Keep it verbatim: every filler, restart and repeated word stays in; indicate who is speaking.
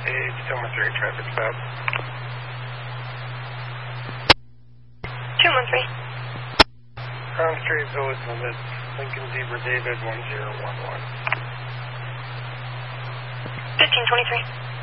Speaker 1: Page two one three, traffic stop.
Speaker 2: two one three.
Speaker 1: Crown Street, Village Limits, Lincoln Zebra David one zero one one.
Speaker 2: fifteen twenty-three.